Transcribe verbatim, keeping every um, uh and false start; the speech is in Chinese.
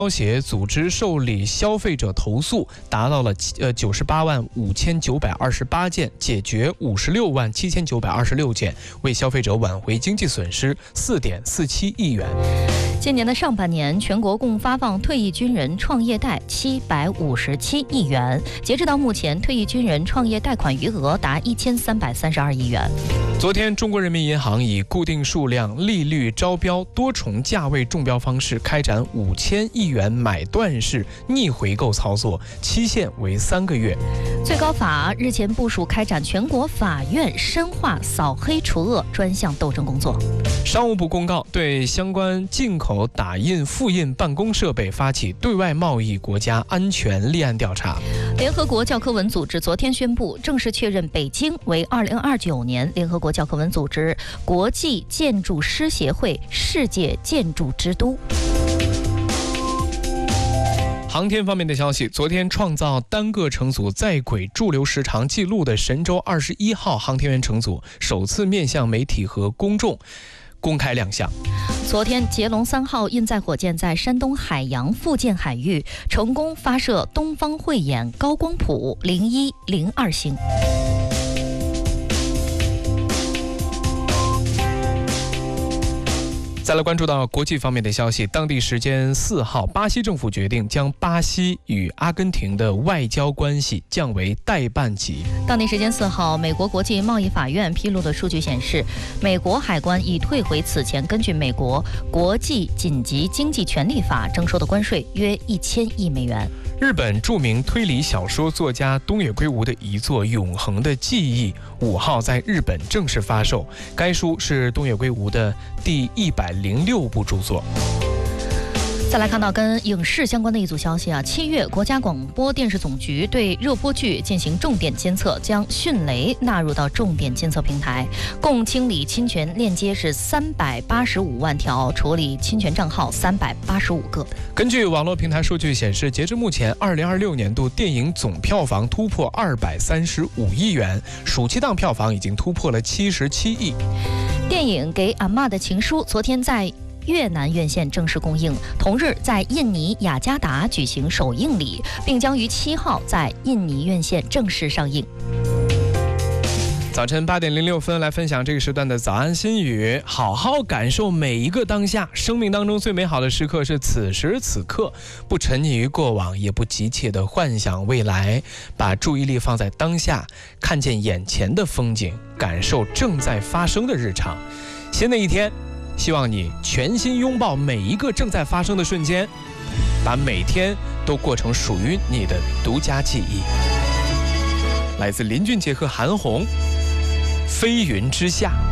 消协组织受理消费者投诉达到了呃九十八万五千九百二十八件，解决五十六万七千九百二十六件，为消费者挽回经济损失四点四七亿元。 今年的上半年，全国共发放退役军人创业贷七百五十七亿元，截至到目前，退役军人创业贷款余额达一千三百三十二亿元。 昨天，中国人民银行以固定数量、利率招标、多重价位中标方式开展五千亿元买断式逆回购操作，期限为三个月。 最高法日前部署开展全国法院深化扫黑除恶专项斗争工作。 商务部公告，对相关进口打印、复印办公设备发起对外贸易国家安全立案调查。 联合国教科文组织昨天宣布，正式确认北京为二零二九年联合国教科文组织国际建筑师协会世界建筑之都。 航天方面的消息，昨天创造单个乘组在轨驻留时长纪录的神舟二十一号航天员乘组首次面向媒体和公众公开亮相。 昨天，捷龙三号运载火箭在山东海洋附件海域成功发射东方慧眼高光谱零一零二星。 再来关注到国际方面的消息，当地时间四号，巴西政府决定将巴西与阿根廷的外交关系降为代办级。 当地时间四号，美国国际贸易法院披露的数据显示，美国海关已退回此前根据美国国际紧急经济权利法征收的关税约一千亿美元。 日本著名推理小说作家东野圭吾的遗作《永恒的记忆》五号在日本正式发售。该书是东野圭吾的第一百零六部著作。 再来看到跟影视相关的一组消息啊，七月国家广播电视总局对热播剧进行重点监测，将迅雷纳入到重点监测平台，共清理侵权链接是三百八十五万条，处理侵权账号三百八十五个。 根据网络平台数据显示，截至目前，二零二六年度电影总票房突破二百三十五亿元，暑期档票房已经突破了七十七亿。 电影《给阿嬷的情书》昨天在越南院线正式公映，同日在印尼雅加达举行首映礼，并将于七号在印尼院线正式上映。 早晨八点零六分，来分享这个时段的早安心语。好好感受每一个当下，生命当中最美好的时刻是此时此刻，不沉溺于过往，也不急切地幻想未来，把注意力放在当下，看见眼前的风景，感受正在发生的日常。新的一天，希望你全心拥抱每一个正在发生的瞬间，把每天都过成属于你的独家记忆。来自林俊杰和韩红，飞云之下。